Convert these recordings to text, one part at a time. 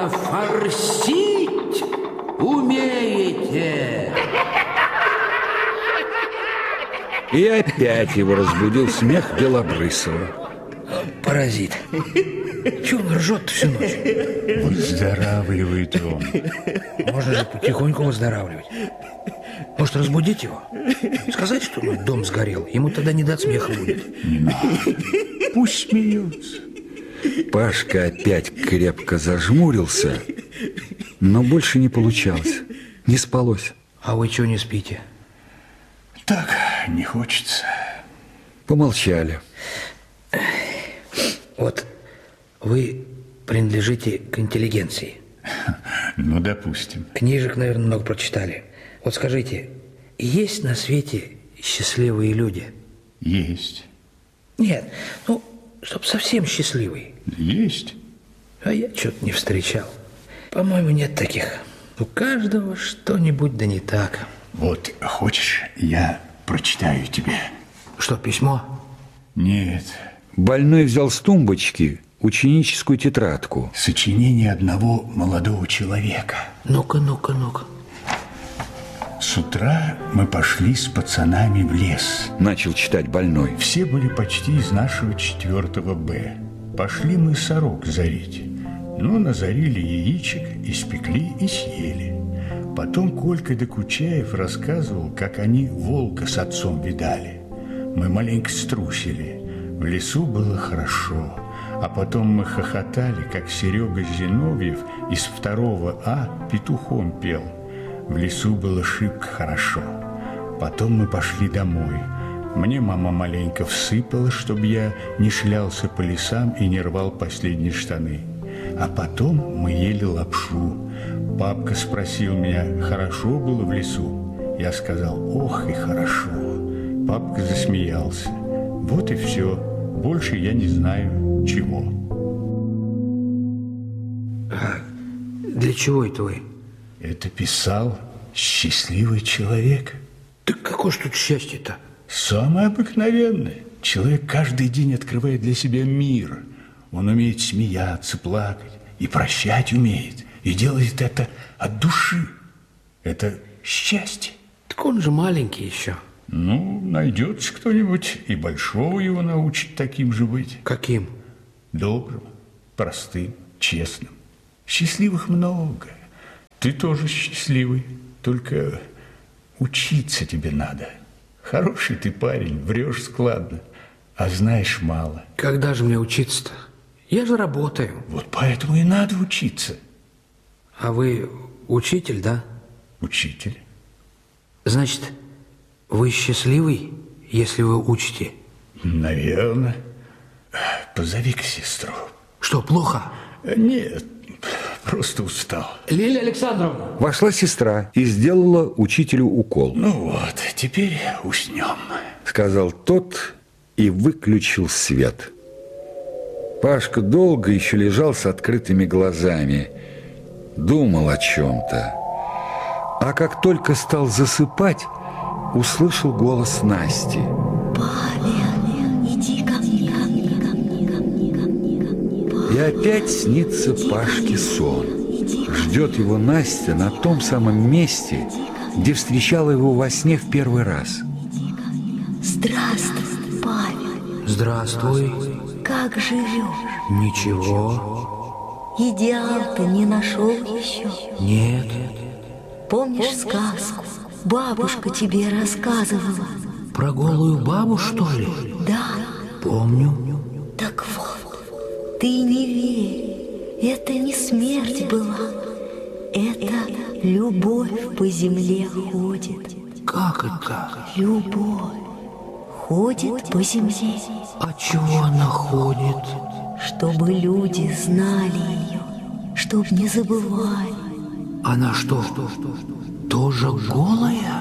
А форсить умеете? И опять его разбудил смех Белобрысова. Паразит. Чего он ржет всю ночь? Выздоравливает он. Можно же потихоньку выздоравливать. Может, разбудить его? Сказать, что дом сгорел? Ему тогда не до смеха будет. Не надо. Пусть смеется. Пашка опять крепко зажмурился, но больше не получалось. Не спалось. А вы чего не спите? Так, не хочется. Помолчали. Вот вы принадлежите к интеллигенции. Ну, допустим. Книжек, наверное, много прочитали. Вот скажите, есть на свете счастливые люди? Есть. Нет, ну, чтоб совсем счастливый. Есть. А я что-то не встречал. По-моему, нет таких. У каждого что-нибудь да не так. Вот, хочешь, я прочитаю тебе? Что, письмо? Нет. Больной взял с тумбочки ученическую тетрадку. Сочинение одного молодого человека. Ну-ка, ну-ка, ну-ка. С утра мы пошли с пацанами в лес. Начал читать больной. Все были почти из нашего 4 Б. Пошли мы сорок зарить. Ну, назарили яичек, испекли и съели. Потом Колька Докучаев рассказывал, как они волка с отцом видали. Мы маленько струсили. В лесу было хорошо. А потом мы хохотали, как Серега Зиновьев из 2 А петухом пел. В лесу было шибко хорошо. Потом мы пошли домой. Мне мама маленько всыпала, чтобы я не шлялся по лесам и не рвал последние штаны. А потом мы ели лапшу. Папка спросил меня, хорошо было в лесу? Я сказал, ох и хорошо. Папка засмеялся. Вот и все. Больше я не знаю чего. А для чего это вы? Это писал счастливый человек. Так какое ж тут счастье-то? Самое обыкновенное. Человек каждый день открывает для себя мир. Он умеет смеяться, плакать и прощать умеет. И делает это от души. Это счастье. Так он же маленький еще. Ну, найдется кто-нибудь, и большого его научит таким же быть. Каким? Добрым, простым, честным. Счастливых много. Ты тоже счастливый, только учиться тебе надо. Хороший ты парень, врешь складно, а знаешь мало. Когда же мне учиться-то? Я же работаю. Вот поэтому и надо учиться. А вы учитель, да? Учитель. Значит, вы счастливый, если вы учите? Наверное. Позови-ка сестру. Что, плохо? Нет, просто устал. Лилия Александровна! Вошла сестра и сделала учителю укол. Ну вот, теперь уснем. Сказал тот и выключил свет. Пашка долго еще лежал с открытыми глазами, думал о чем-то. А как только стал засыпать, услышал голос Насти. Павел, иди ко мне, И опять снится Пашке сон. Ждет его Настя на том самом месте, где встречала его во сне в первый раз. Здравствуй, Павел. Здравствуй. Как живешь? Ничего. Идеал-то не нашел еще? Нет. Помнишь сказку? Бабушка тебе рассказывала. Про голую бабу, что ли? Да. Помню. Так вот, ты не верь. Это не смерть была. Это любовь по земле ходит. Как это? Любовь ходит по земле, А чего она ходит? чтобы люди знали ее, чтоб не забывали. Она что, тоже голая?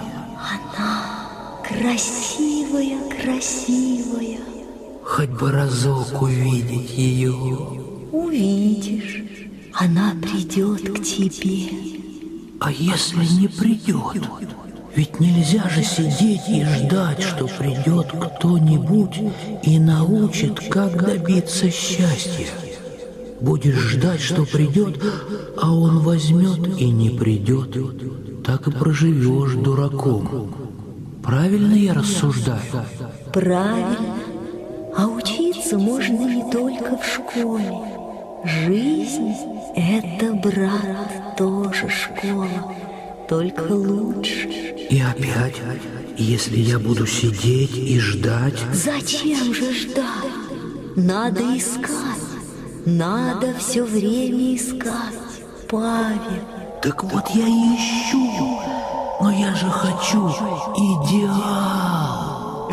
Красивая, красивая. Хоть бы разок увидеть ее. Увидишь, она придет к тебе. А если не придет? Ведь нельзя же сидеть и ждать, что придет кто-нибудь и научит, как добиться счастья. будешь ждать, что придет, а он возьмет и не придет. Так и проживешь дураком. Правильно я рассуждаю? Правильно. А учиться можно не только в школе. Жизнь – это, брат, тоже школа, только лучше. И опять, если я буду сидеть и ждать... Зачем же ждать? Надо искать. Надо все время искать, Павел. Так вот я и ищу, но я же хочу идеал.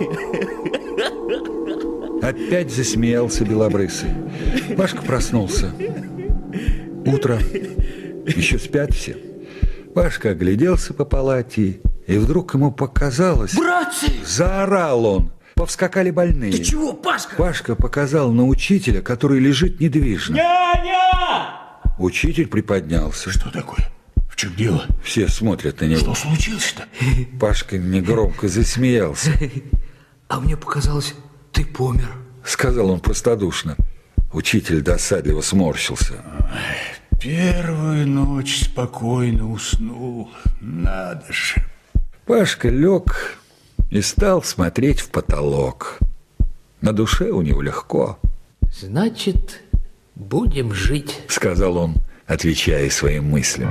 Опять засмеялся Белобрысый. Пашка проснулся. Утро. Еще спят все. Пашка огляделся по палате, и вдруг ему показалось... Братцы! Заорал он. Повскакали больные. Ты чего, Пашка? Пашка показал на учителя, который лежит недвижно. Няня! Учитель приподнялся. Что такое? В чем дело? Все смотрят на него. Что случилось-то? Пашка негромко засмеялся. А мне показалось, ты помер. Сказал он простодушно. Учитель досадливо сморщился. Первую ночь спокойно уснул. Надо же. Пашка лег и стал смотреть в потолок. На душе у него легко. Значит, будем жить. Сказал он, отвечая своим мыслям.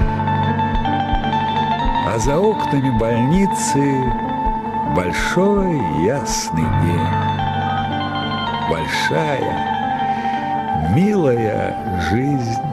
А за окнами больницы большой ясный день. Большая, милая жизнь.